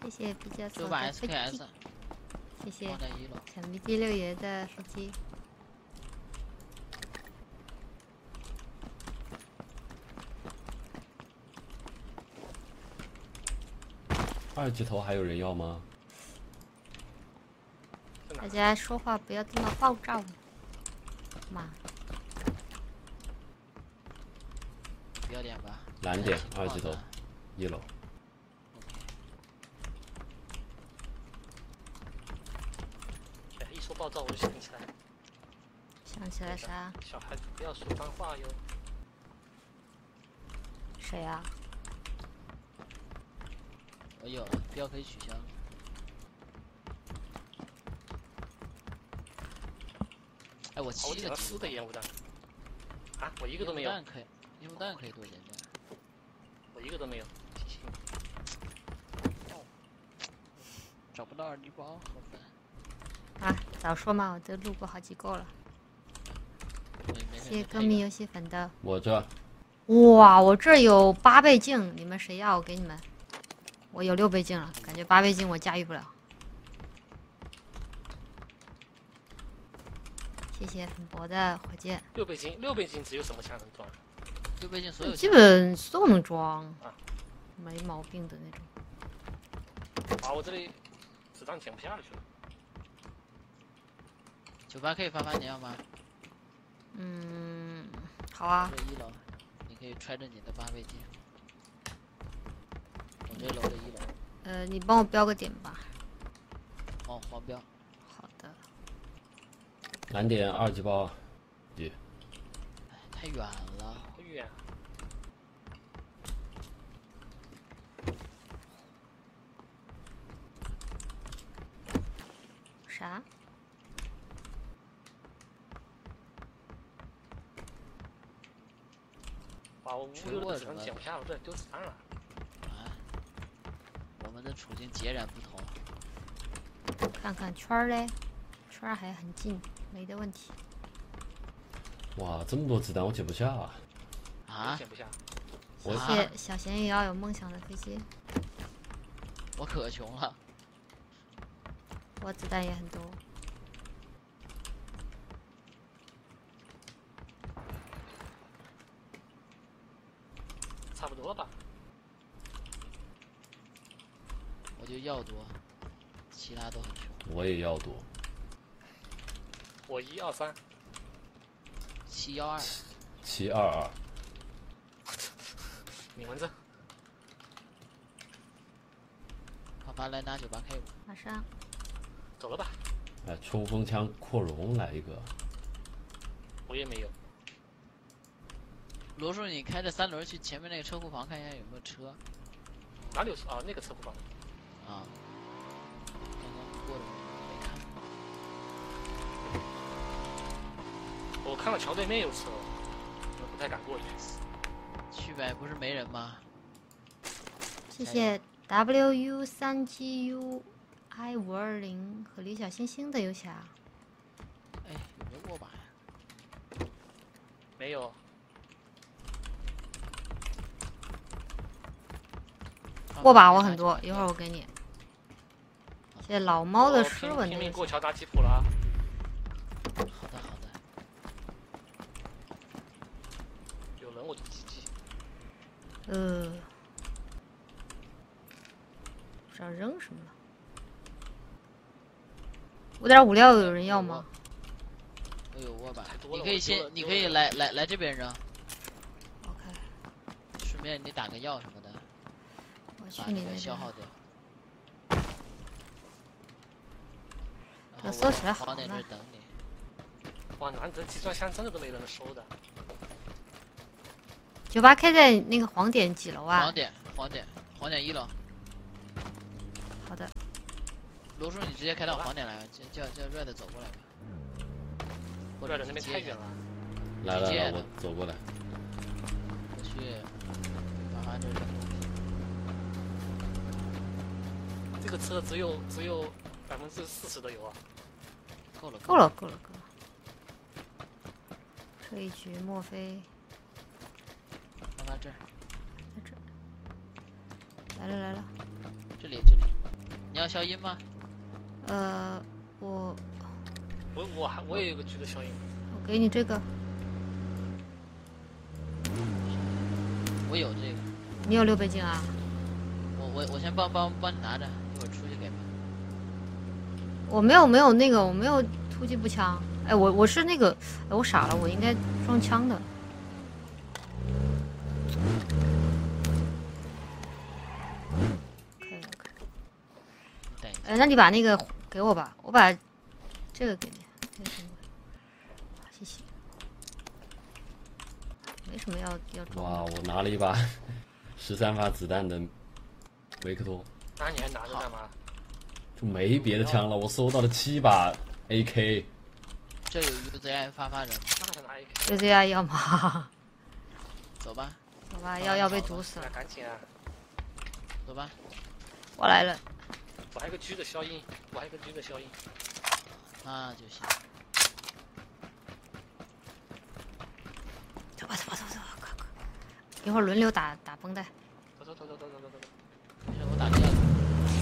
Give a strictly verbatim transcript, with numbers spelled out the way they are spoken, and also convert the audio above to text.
谢谢比较九把 S K S， 谢谢放在一楼。 小迷第六爷的飞机。 二级头还有人要吗？ 大家说话不要这么暴躁，妈。 不要点吧。 蓝点二级头，一楼。 哎，一说暴躁我就想起来。 想起来啥？ 小孩子不要说脏话哟。 谁呀、啊？ 我有了，标可以取消。哎，我七个四个烟雾弹。啊，我一个都没有。 烟雾弹可以，烟雾弹可以多点点。 我一个都没有。 找不到二级包，好烦。 啊，早说嘛，我都录过好几个了。谢谢歌迷游戏粉的。 我这。 哇，我这有八倍镜，你们谁要？我给你们。我有六倍镜了，感觉八倍镜我驾驭不了。谢谢粉博的火箭。 六倍镜，六倍镜只有什么枪能装？ 六倍镜所有基本都能装， 啊， 没毛病的那种。 啊，我这里子弹捡不下去了。 九八可以发发，你要吗？ 嗯，好啊。 这一楼，你可以揣着你的八倍镜。我这楼的一楼。 呃，你帮我标个点吧。 哦，黄标。 好的。 蓝点二级包，一。 哎，太远了。 好远。 啥？ 哇，我五六的子弹捡不下，我这丢子弹了。 啊，我们的处境截然不同。 看看圈儿嘞，圈儿还很近，没的问题。 哇，这么多子弹我捡不下啊！ 啊？ 捡不下。 谢谢小咸鱼要有梦想的飞机。 我可穷了。 我子弹也很多。 差不多了吧？ 我就要多，其他都很穷。 我也要多。 我一二三。 七幺二。 七二二。 你闻着。 好吧，来拿九八 K 吧。 马上。 走了吧。 哎，冲锋枪扩容来一个。 我也没有。 罗叔，你开着三轮去前面那个车库房看一下有没有车。 哪里有车啊？那个车库房。 啊。刚刚过的没看。 我看到桥对面有车，我不太敢过去。 去呗，不是没人吗？ 谢谢 W U 三 G U I 五二零和李小星星的游侠。 哎，有没有握把呀？ 没有。 握把我很多，一会儿我给你。谢谢老猫的诗文。 拼命过桥打吉普了啊！ 好的好的。 有人我就击击。 呃，不知道扔什么了。五点五六有人要吗？ 我有握把，你可以先，你可以来来来这边扔。 OK。 顺便你打个药什么的。 我去你那消耗掉。 我搜起来好了。在这等你。 哇，难得集装箱真的都没人收的。 九八 K 在那个黄点几楼啊？ 黄点，黄点，黄点一楼。 好的。 罗叔，你直接开到黄点来，叫叫 Red 走过来吧。 我 Red 那边太远了。 来来来，我走过来。 我去妈妈这扔东西。 这个车只有只有百分之四十的油啊。 够了， 够了，够了，够了。这一局莫非？ 妈妈这儿。 在这儿。来了来了。 这里这里。 你要消音吗？ 呃，我我我还我也有个橘的消音， 我给你这个， 我有这个， 你有六倍镜啊？ 我我我先帮帮帮你拿着，一会儿出去给吧。 我没有没有那个，我没有突击步枪。哎，我我是那个，哎，我傻了，我应该装枪的。可以了，可以了。 你等一下， 哎，那你把那个给我吧，我把这个给你，这个给我，好谢谢。没什么要要装哇， 的。 我拿了一把十三发子弹的维克托， 那你还拿着干嘛？ 就没别的枪了。我收到了七把 A K， 这有 U Z I 发发人， 那还拿 A K？ 就这样要吗？ 走吧好吧，要要被毒死那了。 赶紧啊！ 走吧。 我来了， 我还有个狙的消音，我还有个狙的消音。 那就行。 走吧走吧走吧走吧，快快！一会儿轮流打打绷带。 走走走走走走走走。